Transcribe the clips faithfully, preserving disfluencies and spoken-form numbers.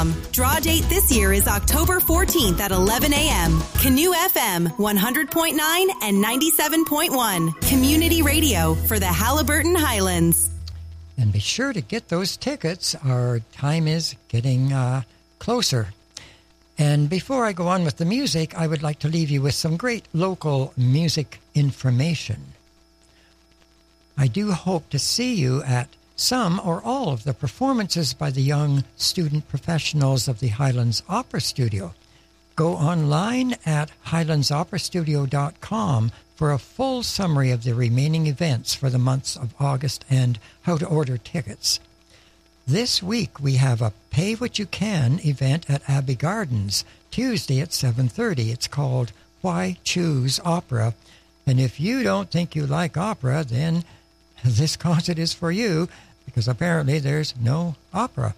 com. Draw date this year is October fourteenth at eleven a.m. Canoe F M one hundred point nine and ninety-seven point one. Community radio for the Haliburton Highlands. And be sure to get those tickets. Our time is getting uh, closer. And before I go on with the music, I would like to leave you with some great local music information. I do hope to see you at some or all of the performances by the young student professionals of the Highlands Opera Studio. Go online at highlands opera studio dot com for a full summary of the remaining events for the months of August and how to order tickets. This week we have a Pay What You Can event at Abbey Gardens, Tuesday at seven thirty. It's called Why Choose Opera? And if you don't think you like opera, then this concert is for you, because apparently there's no opera.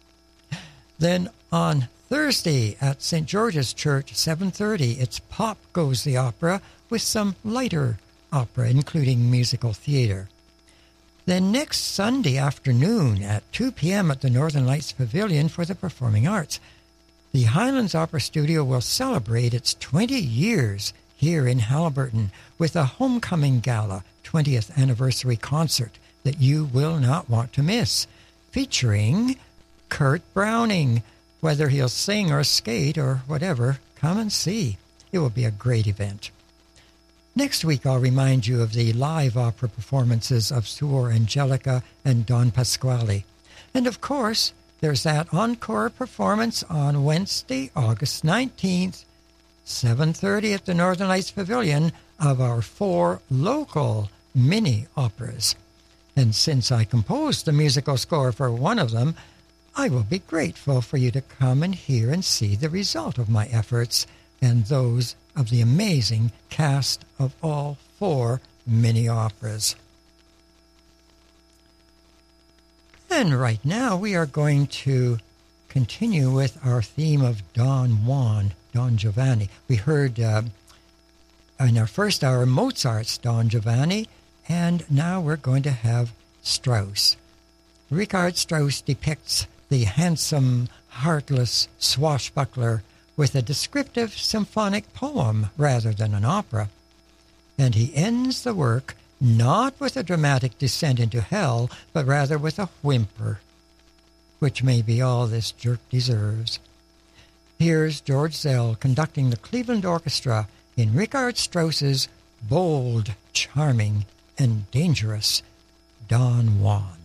Then on Thursday at Saint George's Church, seven thirty, it's Pop Goes the Opera with some lighter opera, including musical theater. Then next Sunday afternoon at two p.m. at the Northern Lights Pavilion for the Performing Arts, the Highlands Opera Studio will celebrate its twenty years here in Haliburton with a homecoming gala twentieth anniversary concert that you will not want to miss, featuring Kurt Browning. Whether he'll sing or skate or whatever, come and see. It will be a great event. Next week, I'll remind you of the live opera performances of Suor Angelica and Don Pasquale. And of course, there's that encore performance on Wednesday, August nineteenth, seven thirty at the Northern Lights Pavilion of our four local mini operas. And since I composed the musical score for one of them, I will be grateful for you to come and hear and see the result of my efforts and those of the amazing cast of all four mini operas. And right now we are going to continue with our theme of Don Juan, Don Giovanni. We heard uh, in our first hour Mozart's Don Giovanni, and now we're going to have Strauss. Richard Strauss depicts the handsome, heartless swashbuckler with a descriptive symphonic poem rather than an opera. And he ends the work not with a dramatic descent into hell, but rather with a whimper, which may be all this jerk deserves. Here's George Zell conducting the Cleveland Orchestra in Richard Strauss's bold, charming, and dangerous Don Juan.